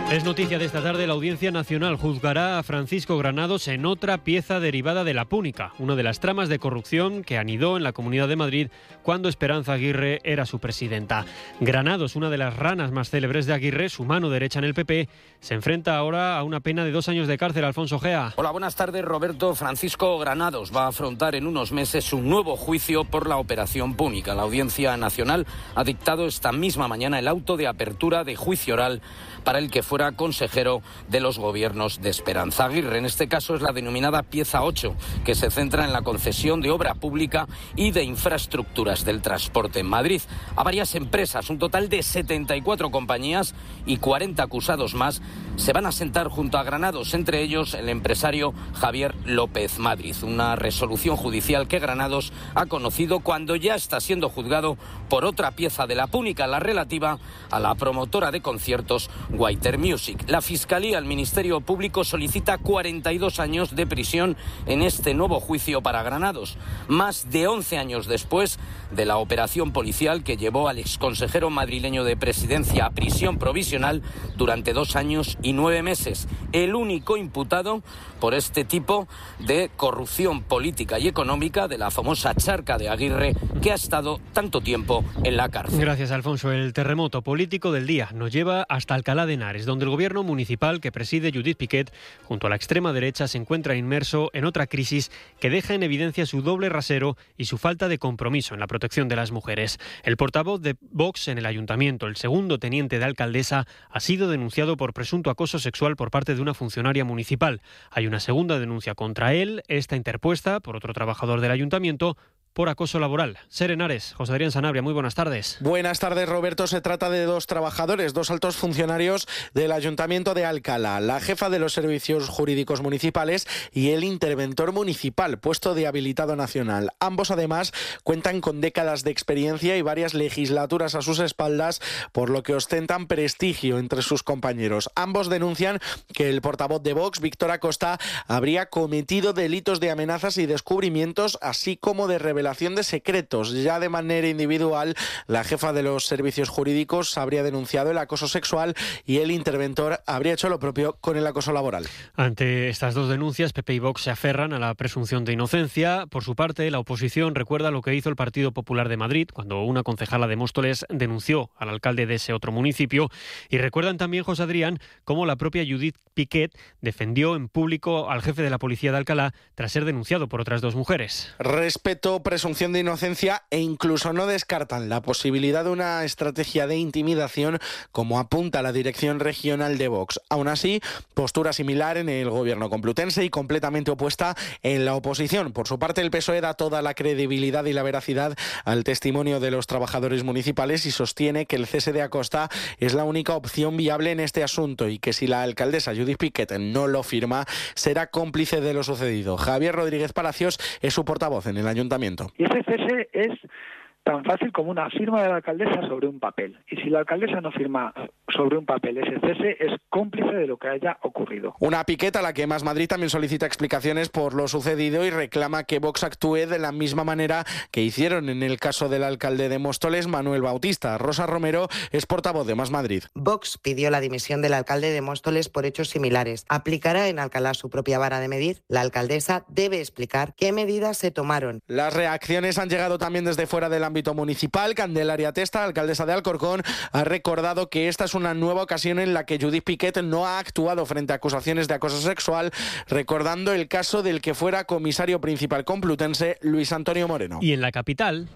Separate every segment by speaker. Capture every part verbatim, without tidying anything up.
Speaker 1: Es noticia de esta tarde, la Audiencia Nacional juzgará a Francisco Granados en otra pieza derivada de la Púnica, una de las tramas de corrupción que anidó en la Comunidad de Madrid cuando Esperanza Aguirre era su presidenta. Granados, una de las ranas más célebres de Aguirre, su mano derecha en el P P, se enfrenta ahora a una pena de dos años de cárcel. Alfonso Gea.
Speaker 2: Hola, buenas tardes, Roberto. Francisco Granados va a afrontar en unos meses un nuevo juicio por la Operación Púnica. La Audiencia Nacional ha dictado esta misma mañana el auto de apertura de juicio oral para el que fuera consejero de los gobiernos de Esperanza Aguirre. En este caso es la denominada pieza ocho, que se centra en la concesión de obra pública y de infraestructuras del transporte en Madrid a varias empresas. Un total de setenta y cuatro compañías y cuarenta acusados más se van a sentar junto a Granados, entre ellos el empresario Javier López Madrid. Una resolución judicial que Granados ha conocido cuando ya está siendo juzgado por otra pieza de la Púnica, la relativa a la promotora de conciertos Whiter Music. La Fiscalía, el Ministerio Público, solicita cuarenta y dos años de prisión en este nuevo juicio para Granados, más de once años después de la operación policial que llevó al exconsejero madrileño de Presidencia a prisión provisional durante dos años y nueve meses. El único imputado por este tipo de corrupción política y económica de la famosa charca de Aguirre, que ha estado tanto tiempo en la cárcel.
Speaker 1: Gracias, Alfonso. El terremoto político del día nos lleva hasta Alcalá de Henares, donde el gobierno municipal que preside Judith Piquet, junto a la extrema derecha, se encuentra inmerso en otra crisis que deja en evidencia su doble rasero y su falta de compromiso en la protección de las mujeres. El portavoz de Vox en el ayuntamiento, el segundo teniente de alcaldesa, ha sido denunciado por presunto acoso sexual por parte de una funcionaria municipal. Hay una segunda denuncia contra él, esta interpuesta por otro trabajador del ayuntamiento, por acoso laboral. Ser Henares, José Adrián Sanabria, muy buenas tardes.
Speaker 3: Buenas tardes, Roberto. Se trata de dos trabajadores, dos altos funcionarios del Ayuntamiento de Alcalá, la jefa de los servicios jurídicos municipales y el interventor municipal, puesto de habilitado nacional. Ambos, además, cuentan con décadas de experiencia y varias legislaturas a sus espaldas, por lo que ostentan prestigio entre sus compañeros. Ambos denuncian que el portavoz de Vox, Víctor Acosta, habría cometido delitos de amenazas y descubrimientos, así como de revelación de secretos. Ya de manera individual, la jefa de los servicios jurídicos habría denunciado el acoso sexual y el interventor habría hecho lo propio con el acoso laboral.
Speaker 1: Ante estas dos denuncias, P P y Vox se aferran a la presunción de inocencia. Por su parte, la oposición recuerda lo que hizo el Partido Popular de Madrid cuando una concejala de Móstoles denunció al alcalde de ese otro municipio, y recuerdan también, José Adrián, cómo la propia Judith Piquet defendió en público al jefe de la policía de Alcalá tras ser denunciado por otras dos mujeres.
Speaker 3: Respeto, presunción de inocencia e incluso no descartan la posibilidad de una estrategia de intimidación, como apunta la dirección regional de Vox. Aún así, postura similar en el gobierno complutense y completamente opuesta en la oposición. Por su parte, el P S O E da toda la credibilidad y la veracidad al testimonio de los trabajadores municipales y sostiene que el cese de Acosta es la única opción viable en este asunto y que si la alcaldesa Judith Piquet no lo firma, será cómplice de lo sucedido. Javier Rodríguez Palacios es su portavoz en el ayuntamiento.
Speaker 4: Y ese cese es tan fácil como una firma de la alcaldesa sobre un papel. Y si la alcaldesa no firma sobre un papel ese cese, es cómplice de lo que haya ocurrido.
Speaker 3: Una piqueta a la que Más Madrid también solicita explicaciones por lo sucedido y reclama que Vox actúe de la misma manera que hicieron en el caso del alcalde de Móstoles, Manuel Bautista. Rosa Romero es portavoz de Más Madrid.
Speaker 5: Vox pidió la dimisión del alcalde de Móstoles por hechos similares. ¿Aplicará en Alcalá su propia vara de medir? La alcaldesa debe explicar qué medidas se tomaron.
Speaker 3: Las reacciones han llegado también desde fuera del ámbito municipal. Candelaria Testa, alcaldesa de Alcorcón, ha recordado que esta es una nueva ocasión en la que Judith Piquet no ha actuado frente a acusaciones de acoso sexual, recordando el caso del que fuera comisario principal complutense, Luis Antonio Moreno.
Speaker 1: Y en la capital,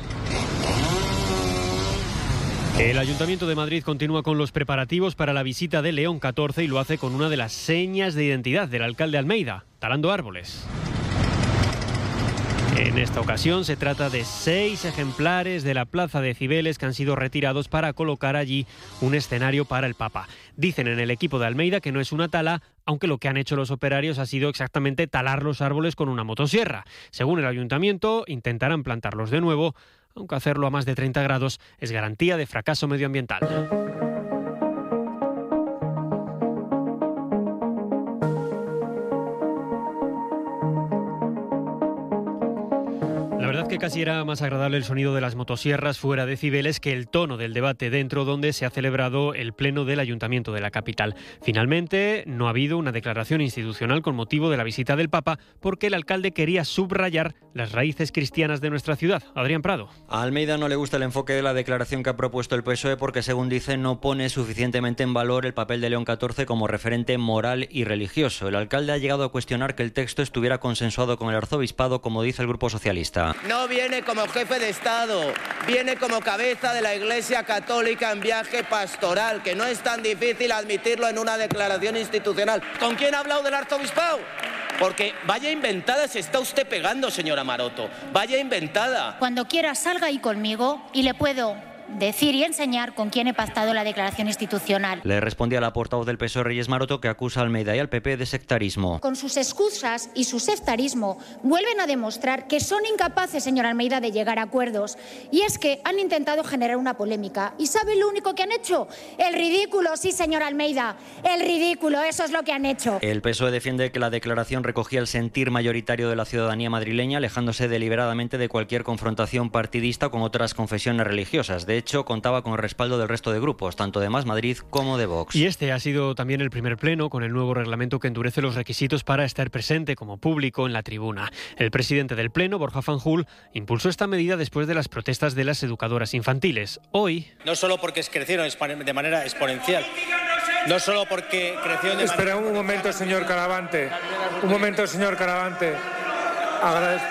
Speaker 1: el Ayuntamiento de Madrid continúa con los preparativos para la visita de León catorce y lo hace con una de las señas de identidad del alcalde Almeida, talando árboles. En esta ocasión se trata de seis ejemplares de la Plaza de Cibeles que han sido retirados para colocar allí un escenario para el Papa. Dicen en el equipo de Almeida que no es una tala, aunque lo que han hecho los operarios ha sido exactamente talar los árboles con una motosierra. Según el ayuntamiento, intentarán plantarlos de nuevo, aunque hacerlo a más de treinta grados es garantía de fracaso medioambiental. verdad que casi era más agradable el sonido de las motosierras fuera de Cibeles que el tono del debate dentro, donde se ha celebrado el pleno del Ayuntamiento de la capital. Finalmente, no ha habido una declaración institucional con motivo de la visita del Papa, porque el alcalde quería subrayar las raíces cristianas de nuestra ciudad. Adrián Prado.
Speaker 6: A Almeida no le gusta el enfoque de la declaración que ha propuesto el P S O E porque, según dice, no pone suficientemente en valor el papel de León catorce como referente moral y religioso. El alcalde ha llegado a cuestionar que el texto estuviera consensuado con el arzobispado, como dice el Grupo Socialista.
Speaker 7: No viene como jefe de Estado, viene como cabeza de la Iglesia Católica en viaje pastoral, que no es tan difícil admitirlo en una declaración institucional. ¿Con quién ha hablado del arzobispado? Porque vaya inventada se está usted pegando, señora Maroto. Vaya inventada.
Speaker 8: Cuando quiera salga ahí conmigo y le puedo decir y enseñar con quién he pactado la declaración institucional.
Speaker 6: Le respondía la portavoz del P S O E, Reyes Maroto, que acusa a Almeida y al P P de sectarismo.
Speaker 8: Con sus excusas y su sectarismo vuelven a demostrar que son incapaces, señor Almeida, de llegar a acuerdos. Y es que han intentado generar una polémica. ¿Y sabe lo único que han hecho? El ridículo, sí, señor Almeida. El ridículo, eso es lo que han hecho.
Speaker 6: El P S O E defiende que la declaración recogía el sentir mayoritario de la ciudadanía madrileña, alejándose deliberadamente de cualquier confrontación partidista con otras confesiones religiosas. De De hecho, contaba con el respaldo del resto de grupos, tanto de Más Madrid como de Vox.
Speaker 1: Y este ha sido también el primer pleno con el nuevo reglamento que endurece los requisitos para estar presente como público en la tribuna. El presidente del pleno, Borja Fanjul, impulsó esta medida después de las protestas de las educadoras infantiles. Hoy...
Speaker 9: No solo porque crecieron de manera exponencial, no solo porque crecieron de manera...
Speaker 10: Espera un momento, señor Caravante. Un momento, señor Caravante. Agradezco.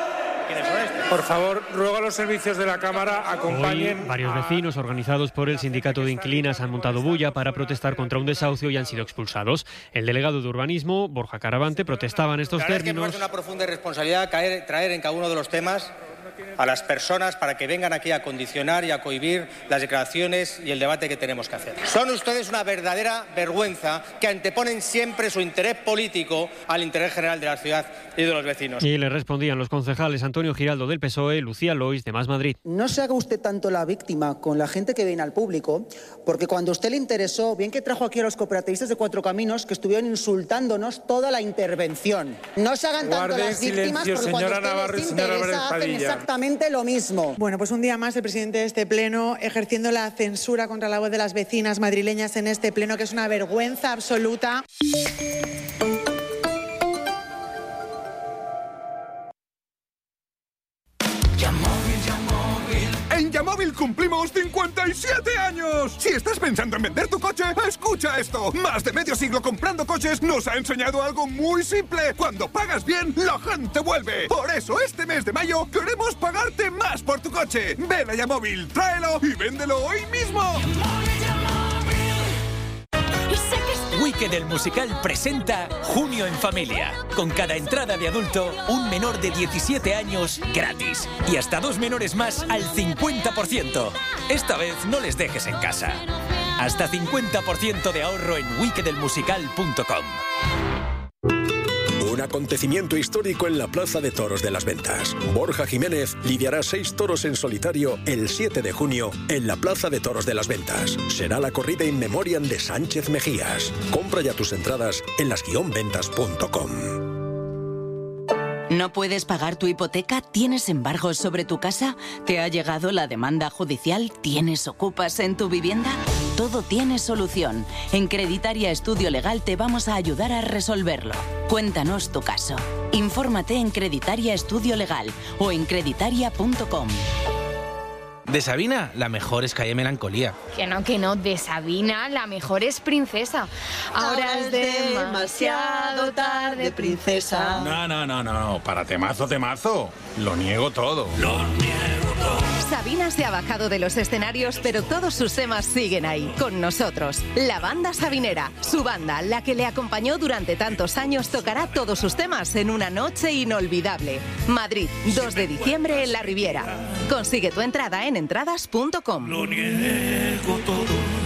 Speaker 10: Por favor, ruego a los servicios de la Cámara acompañen...
Speaker 1: Hoy, varios vecinos organizados por el Sindicato de Inquilinas han montado bulla para protestar contra un desahucio y han sido expulsados. El delegado de Urbanismo, Borja Caravante, protestaba en estos términos.
Speaker 9: Es una profunda irresponsabilidad caer, traer en cada uno de los temas a las personas para que vengan aquí a condicionar y a cohibir las declaraciones y el debate que tenemos que hacer. Son ustedes una verdadera vergüenza que anteponen siempre su interés político al interés general de la ciudad y de los vecinos.
Speaker 1: Y le respondían los concejales Antonio Giraldo del P S O E, Lucía Lois de Más Madrid.
Speaker 11: No se haga usted tanto la víctima con la gente que viene al público, porque cuando a usted le interesó, bien que trajo aquí a los cooperativistas de Cuatro Caminos, que estuvieron insultándonos toda la intervención. No se hagan tanto
Speaker 10: Guarden
Speaker 11: las víctimas,
Speaker 10: silencio,
Speaker 11: porque cuando a
Speaker 10: Navarro,
Speaker 11: ustedes les
Speaker 10: señora
Speaker 11: interesa, hacen
Speaker 10: Padilla.
Speaker 11: exactamente lo mismo.
Speaker 12: Bueno, pues un día más el presidente de este pleno ejerciendo la censura contra la voz de las vecinas madrileñas en este pleno, que es una vergüenza absoluta.
Speaker 13: En Yamóvil cumplimos cincuenta y siete años. Si estás pensando en vender tu coche, escucha esto. Más de medio siglo comprando coches nos ha enseñado algo muy simple. Cuando pagas bien, la gente vuelve. Por eso este mes de mayo queremos pagarte más por tu coche. Ven a Yamóvil, tráelo y véndelo hoy mismo.
Speaker 14: Wicked el musical presenta Junio en Familia. Con cada entrada de adulto, un menor de diecisiete años gratis. Y hasta dos menores más al cincuenta por ciento. Esta vez no les dejes en casa. Hasta cincuenta por ciento de ahorro en wicked el musical punto com.
Speaker 15: Un acontecimiento histórico en la Plaza de Toros de las Ventas. Borja Jiménez lidiará seis toros en solitario el siete de junio en la Plaza de Toros de las Ventas. Será la corrida in memoriam de Sánchez Mejías. Compra ya tus entradas en las guion ventas punto com.
Speaker 16: ¿No puedes pagar tu hipoteca? ¿Tienes embargos sobre tu casa? ¿Te ha llegado la demanda judicial? ¿Tienes ocupas en tu vivienda? Todo tiene solución. En Creditaria Estudio Legal te vamos a ayudar a resolverlo. Cuéntanos tu caso. Infórmate en Creditaria Estudio Legal o en creditaria punto com.
Speaker 17: De Sabina, la mejor es Calle Melancolía.
Speaker 18: Que no, que no, de Sabina, la mejor es Princesa. Ahora es demasiado tarde, princesa.
Speaker 17: No, no, no, no, para temazo, temazo. Lo niego todo. Lo niego todo.
Speaker 19: Sabina se ha bajado de los escenarios, pero todos sus temas siguen ahí, con nosotros. La banda sabinera, su banda, la que le acompañó durante tantos años, tocará todos sus temas en una noche inolvidable. Madrid, dos de diciembre en La Riviera. Consigue tu entrada en entradas punto com.
Speaker 20: Lo niego todo.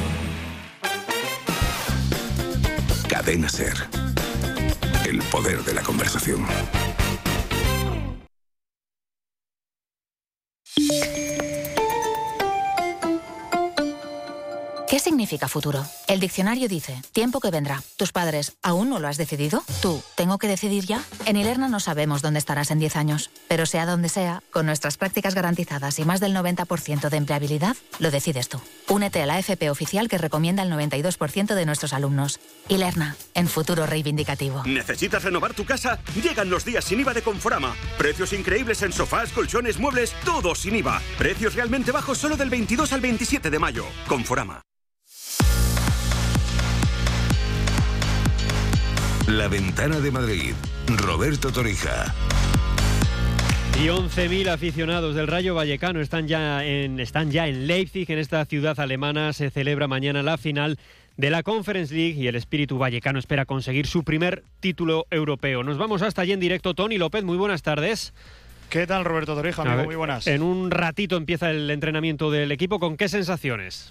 Speaker 15: Cadena Ser. El poder de la conversación.
Speaker 21: ¿Qué significa? significa futuro? El diccionario dice, tiempo que vendrá. ¿Tus padres aún no lo has decidido? ¿Tú, tengo que decidir ya? En Ilerna no sabemos dónde estarás en diez años, pero sea donde sea, con nuestras prácticas garantizadas y más del noventa por ciento de empleabilidad, lo decides tú. Únete a la F P oficial que recomienda el noventa y dos por ciento de nuestros alumnos. Ilerna, en futuro reivindicativo.
Speaker 22: ¿Necesitas renovar tu casa? Llegan los días sin I V A de Conforama. Precios increíbles en sofás, colchones, muebles, todo sin I V A. Precios realmente bajos solo del veintidós al veintisiete de mayo. Conforama.
Speaker 23: La Ventana de Madrid. Roberto Torija.
Speaker 1: Y once mil aficionados del Rayo Vallecano están ya en están ya en Leipzig, en esta ciudad alemana. Se celebra mañana la final de la Conference League y el espíritu vallecano espera conseguir su primer título europeo. Nos vamos hasta allí en directo. Tony López, muy buenas tardes.
Speaker 24: ¿Qué tal, Roberto Torija? Amigo, muy buenas.
Speaker 1: En un ratito empieza el entrenamiento del equipo. ¿Con qué sensaciones?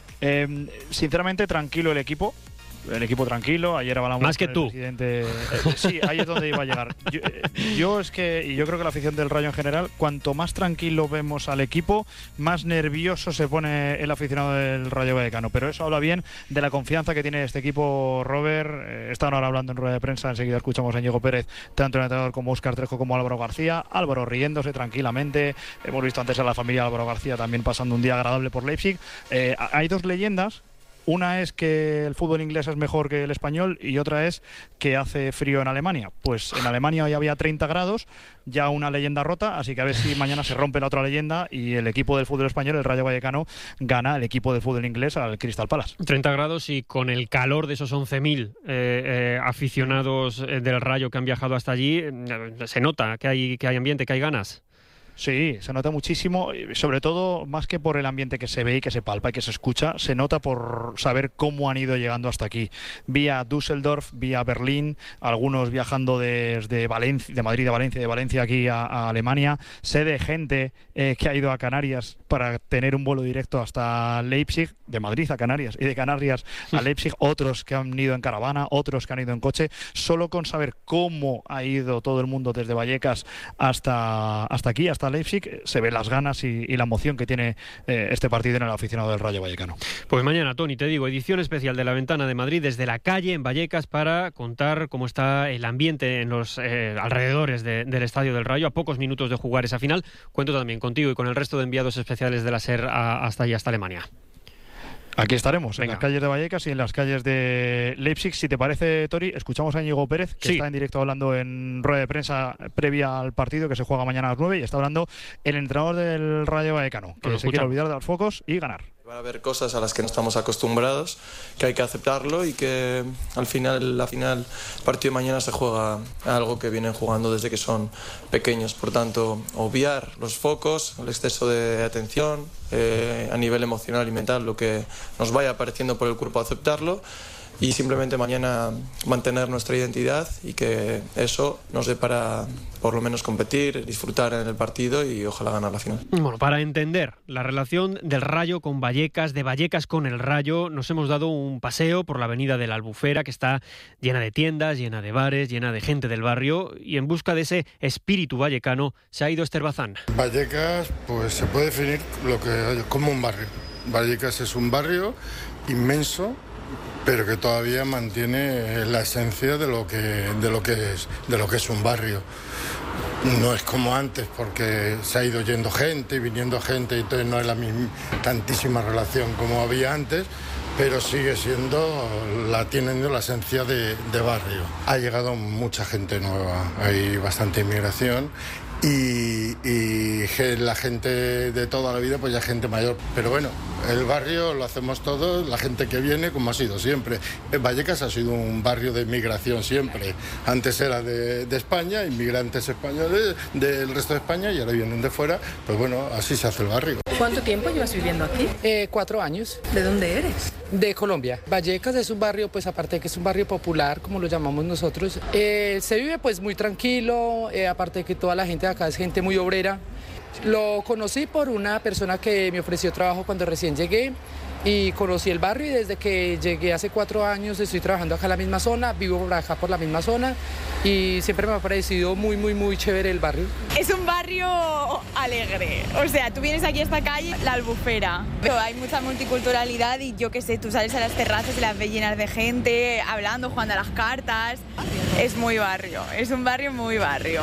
Speaker 24: Eh, sinceramente, tranquilo el equipo. El equipo tranquilo, ayer hablamos
Speaker 1: más que
Speaker 24: con
Speaker 1: tú.
Speaker 24: El presidente. Eh, sí, ahí es donde iba a llegar. Yo, eh, yo es que, y yo creo que la afición del Rayo en general, cuanto más tranquilo vemos al equipo, más nervioso se pone el aficionado del Rayo Vallecano. Pero eso habla bien de la confianza que tiene este equipo, Robert. Eh, estaban ahora hablando en rueda de prensa, enseguida escuchamos a Íñigo Pérez, tanto el entrenador como Óscar Trejo como Álvaro García. Álvaro riéndose tranquilamente. Hemos visto antes a la familia Álvaro García también pasando un día agradable por Leipzig. Eh, hay dos leyendas. Una es que el fútbol inglés es mejor que el español y otra es que hace frío en Alemania. Pues en Alemania hoy había treinta grados, ya una leyenda rota, así que a ver si mañana se rompe la otra leyenda y el equipo del fútbol español, el Rayo Vallecano, gana el equipo del fútbol inglés al Crystal Palace.
Speaker 1: treinta grados y con el calor de esos once mil eh, eh, aficionados del Rayo que han viajado hasta allí, eh, se nota que hay, que hay ambiente, que hay ganas.
Speaker 24: Sí, se nota muchísimo, sobre todo más que por el ambiente que se ve y que se palpa y que se escucha, se nota por saber cómo han ido llegando hasta aquí. Vía Düsseldorf, vía Berlín, algunos viajando desde Valencia, de Madrid a Valencia, de Valencia aquí a, a Alemania. Sé de gente eh, que ha ido a Canarias para tener un vuelo directo hasta Leipzig, de Madrid a Canarias y de Canarias a Leipzig, otros que han ido en caravana, otros que han ido en coche. Solo con saber cómo ha ido todo el mundo desde Vallecas hasta, hasta aquí, hasta Leipzig, se ve las ganas y, y la emoción que tiene eh, este partido en el aficionado del Rayo Vallecano.
Speaker 1: Pues mañana, Tony, te digo, edición especial de La Ventana de Madrid desde la calle en Vallecas para contar cómo está el ambiente en los eh, alrededores de, del Estadio del Rayo, a pocos minutos de jugar esa final. Cuento también contigo y con el resto de enviados especiales de la SER a, hasta allí, hasta Alemania.
Speaker 24: Aquí estaremos,
Speaker 1: Venga.
Speaker 24: en las calles de Vallecas y en las calles de Leipzig. Si te parece, Tori, escuchamos a Íñigo Pérez, que
Speaker 1: sí.
Speaker 24: está en directo hablando en rueda de prensa previa al partido que se juega mañana a las nueve, y está hablando el entrenador del Rayo Vallecano, que
Speaker 1: pues
Speaker 24: se quiere olvidar de los focos y ganar.
Speaker 25: Van a haber cosas a las que no estamos acostumbrados, que hay que aceptarlo y que al final, la final, el partido de mañana se juega algo que vienen jugando desde que son pequeños. Por tanto, obviar los focos, el exceso de atención eh, a nivel emocional y mental, lo que nos vaya apareciendo por el cuerpo, aceptarlo y simplemente mañana mantener nuestra identidad y que eso nos dé para por lo menos competir, disfrutar en el partido y ojalá ganar la final.
Speaker 1: Bueno, para entender la relación del Rayo con Vallecas, de Vallecas con el Rayo, nos hemos dado un paseo por la avenida de la Albufera, que está llena de tiendas, llena de bares, llena de gente del barrio, y en busca de ese espíritu vallecano se ha ido Esther Bazán.
Speaker 26: Vallecas, pues se puede definir lo que como un barrio. Vallecas es un barrio inmenso, pero que todavía mantiene la esencia de lo que de lo que es de lo que es un barrio. No es como antes, porque se ha ido yendo gente y viniendo gente, y entonces no es la misma, tantísima relación como había antes, pero sigue siendo, la teniendo la esencia de, de barrio. Ha llegado mucha gente nueva, hay bastante inmigración. Y, y la gente de toda la vida, pues ya gente mayor. Pero bueno, el barrio lo hacemos todos, la gente que viene, como ha sido siempre. Vallecas ha sido un barrio de inmigración siempre. Antes era de, de España, inmigrantes españoles del resto de España, y ahora vienen de fuera. Pues bueno, así se hace el barrio.
Speaker 27: ¿Cuánto tiempo llevas viviendo aquí?
Speaker 28: Eh, cuatro años.
Speaker 27: ¿De dónde eres?
Speaker 28: De Colombia. Vallecas es un barrio, pues aparte de que es un barrio popular, como lo llamamos nosotros, eh, se vive pues muy tranquilo, eh, aparte de que toda la gente acá es gente muy obrera. Lo conocí por una persona que me ofreció trabajo cuando recién llegué y conocí el barrio y desde que llegué hace cuatro años estoy trabajando acá en la misma zona, vivo por acá por la misma zona y siempre me ha parecido muy, muy, muy chévere el barrio.
Speaker 2: Es un barrio alegre, o sea, tú vienes aquí a esta calle, la Albufera, pero hay mucha multiculturalidad y yo qué sé, tú sales a las terrazas y las ves llenas de gente, hablando, jugando a las cartas, es muy barrio, es un barrio muy barrio.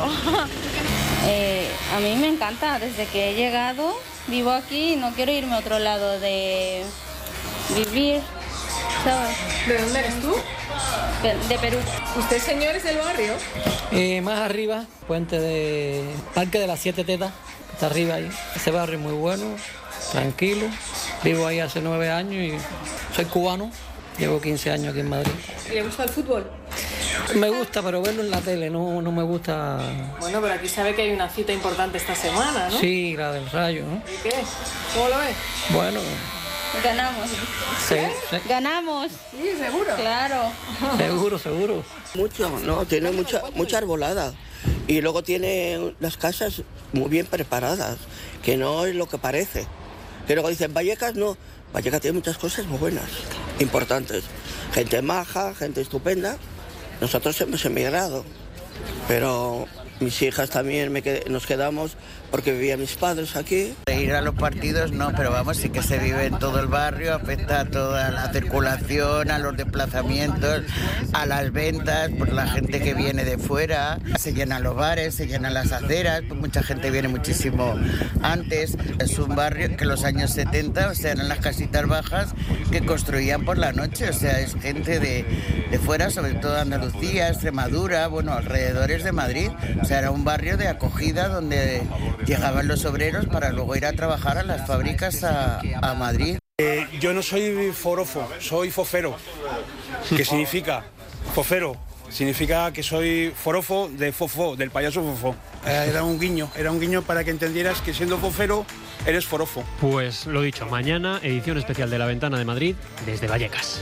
Speaker 3: Eh, a mí me encanta, desde que he llegado, vivo aquí y no quiero irme a otro lado de vivir, ¿sabes?
Speaker 27: ¿De dónde eres tú?
Speaker 3: De, de Perú.
Speaker 27: ¿Usted, señor, es del barrio?
Speaker 4: Eh, más arriba, puente de Parque de las Siete Tetas, está arriba ahí. Ese barrio es muy bueno, tranquilo. Vivo ahí hace nueve años y soy cubano, llevo quince años aquí en Madrid.
Speaker 27: ¿Le gusta el fútbol?
Speaker 4: Me gusta, pero verlo en la tele, no, no me gusta.
Speaker 27: Bueno, pero aquí sabe que hay una cita importante esta semana, ¿no?
Speaker 4: Sí, la del Rayo, ¿no?
Speaker 27: ¿Y qué? ¿Cómo lo ves?
Speaker 4: Bueno.
Speaker 3: Ganamos.
Speaker 4: Sí, sí.
Speaker 3: Ganamos.
Speaker 27: Sí, seguro.
Speaker 3: Claro.
Speaker 4: Seguro, seguro.
Speaker 5: Mucho, no, tiene mucha, mucha arbolada. Y luego tiene las casas muy bien preparadas, que no es lo que parece. Que luego dicen, Vallecas no. Vallecas tiene muchas cosas muy buenas, importantes. Gente maja, gente estupenda. Nosotros hemos emigrado, pero mis hijas también me qued- nos quedamos porque vivían mis padres aquí.
Speaker 6: Ir a los partidos no, pero vamos, sí que se vive en todo el barrio, afecta a toda la circulación, a los desplazamientos, a las ventas, por la gente que viene de fuera, se llenan los bares, se llenan las aceras, pues mucha gente viene muchísimo antes. Es un barrio que en los años setenta, o sea, eran las casitas bajas que construían por la noche, o sea, es gente de, de fuera, sobre todo de Andalucía, Extremadura, bueno, alrededores de Madrid, o sea, era un barrio de acogida donde llegaban los obreros para luego ir a trabajar a las fábricas a, a Madrid.
Speaker 7: Eh, yo no soy forofo, soy fofero. ¿Qué significa? Fofero. Significa que soy forofo de fofo, del payaso fofo. Eh, era un guiño, era un guiño para que entendieras que siendo fofero eres forofo.
Speaker 1: Pues lo dicho, mañana edición especial de La Ventana de Madrid desde Vallecas.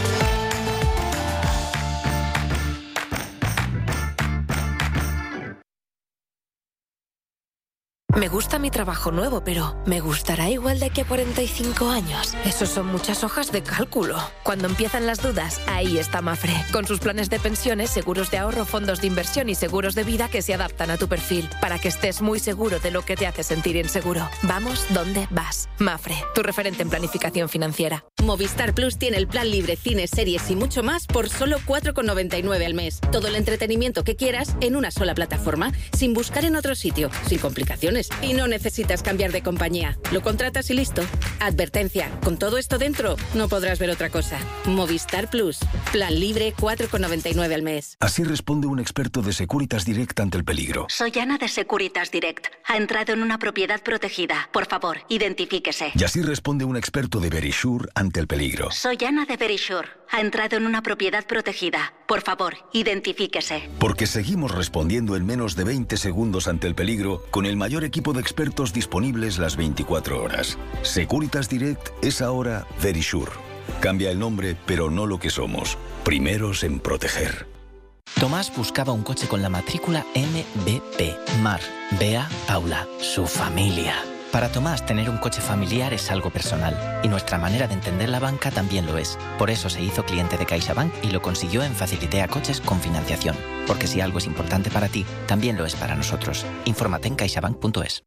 Speaker 8: Me gusta mi trabajo nuevo, pero ¿me gustará igual de aquí a cuarenta y cinco años? Eso son muchas hojas de cálculo. Cuando empiezan las dudas, ahí está Mafre. Con sus planes de pensiones, seguros de ahorro, fondos de inversión y seguros de vida que se adaptan a tu perfil, para que estés muy seguro de lo que te hace sentir inseguro. Vamos donde vas. Mafre, tu referente en planificación financiera.
Speaker 9: Movistar Plus tiene el plan libre, cines, series y mucho más por solo cuatro con noventa y nueve al mes. Todo el entretenimiento que quieras en una sola plataforma, sin buscar en otro sitio, sin complicaciones. Y no necesitas cambiar de compañía. Lo contratas y listo. Advertencia, con todo esto dentro, no podrás ver otra cosa. Movistar Plus. Plan libre, cuatro con noventa y nueve al mes.
Speaker 23: Así responde un experto de Securitas Direct ante el peligro.
Speaker 9: Soy Ana de Securitas Direct. Ha entrado en una propiedad protegida. Por favor, identifíquese.
Speaker 23: Y así responde un experto de Verisure ante el peligro.
Speaker 9: Soy Ana de Verisure. Ha entrado en una propiedad protegida. Por favor, identifíquese.
Speaker 23: Porque seguimos respondiendo en menos de veinte segundos ante el peligro con el mayor equipo de expertos disponibles las veinticuatro horas. Securitas Direct es ahora Verisure. Cambia el nombre, pero no lo que somos. Primeros en proteger.
Speaker 29: Tomás buscaba un coche con la matrícula M B P. Mar, Bea, Paula, su familia. Para Tomás, tener un coche familiar es algo personal, y nuestra manera de entender la banca también lo es. Por eso se hizo cliente de CaixaBank y lo consiguió en Facilitea Coches con financiación. Porque si algo es importante para ti, también lo es para nosotros. Infórmate en caixabank punto es.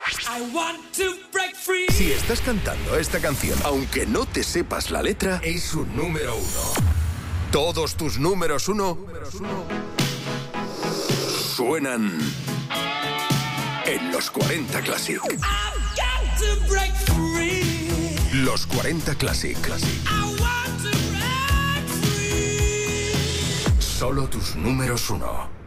Speaker 23: Si estás cantando esta canción, aunque no te sepas la letra, es un número uno. Todos tus números uno suenan en los cuarenta Classic. Los cuarenta Classic. Solo tus números uno.